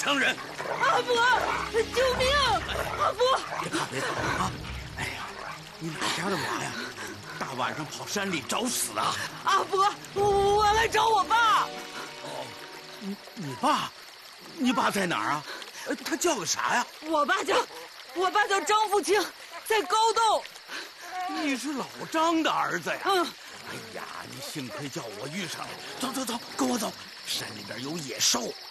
伤人。 阿伯，救命！阿伯， 别怕别怕啊！哎呀，你哪家的娃呀？大晚上跑山里找死啊！ 阿伯，我来找我爸。 哦，你爸？你爸在哪儿啊？他叫个啥呀？ 我爸叫张富清，在高洞。 你是老张的儿子呀？ 嗯。 哎呀，你幸亏叫我遇上了。走走走，跟我走。山里边有野兽，